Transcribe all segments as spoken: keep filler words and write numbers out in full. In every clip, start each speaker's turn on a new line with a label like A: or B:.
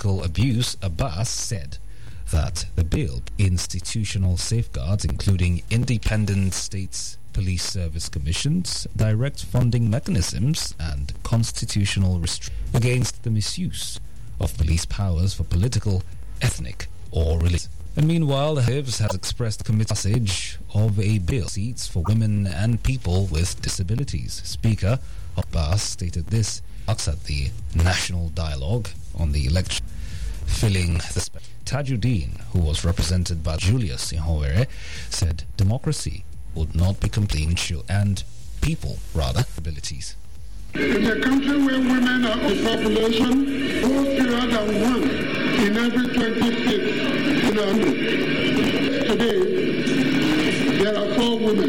A: political abuse, Abbas said that the bill institutional safeguards, including independent states police service commissions, direct funding mechanisms, and constitutional restrictions against the misuse of police powers for political, ethnic, or religious. And meanwhile, the Hibs has expressed commitment passage of a bill seats for women and people with disabilities. Speaker Abbas stated this at the National Dialogue on the election, filling the space. Tajuddin, who was represented by Julius Ihonvere, said democracy would not be complete and people, rather, abilities.
B: In a country where women are of population, more fewer than one in every twenty-six in our today, there are four women.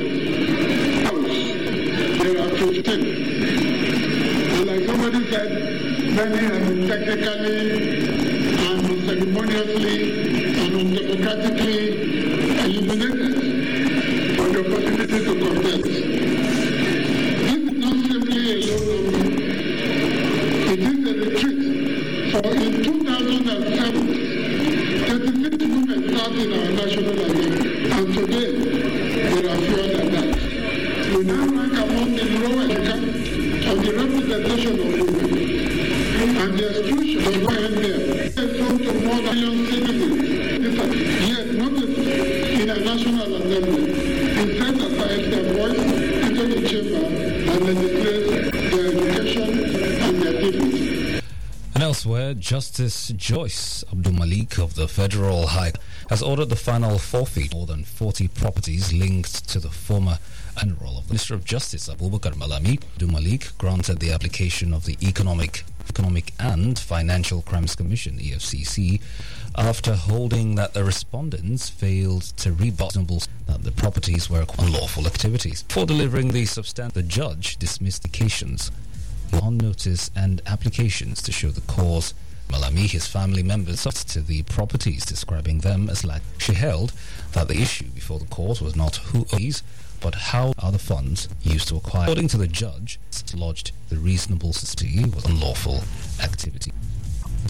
B: There are fifteen. And like somebody said, many have been technically and ceremoniously and undemocratically eliminated from the possibility to contest. It is a retreat. For in two thousand seven, thirty-six women served in our national assembly, and today there are fewer than that. We now rank among the lowest of the representation of women, and the exclusion of women there is home to more than a million citizens. Yet, notice in a national assembly, it set aside their voice into the chamber and legislate their education and their dignity.
A: And elsewhere, Justice Joyce Abdul Malik of the Federal High Court has ordered the final forfeit more than forty properties linked to the former admiral of the Minister of Justice Abubakar Malami. Abdul Malik granted the application of the Economic, Economic and Financial Crimes Commission (E F C C) after holding that the respondents failed to rebut that the properties were unlawful activities. For delivering the substance, the judge dismissed the cases on notice and applications to show the cause. Malami, his family members, to the properties, describing them as lack. She held that the issue before the court was not who owes, but how are the funds used to acquire. According to the judge, lodged the reasonable suspicion was unlawful activity.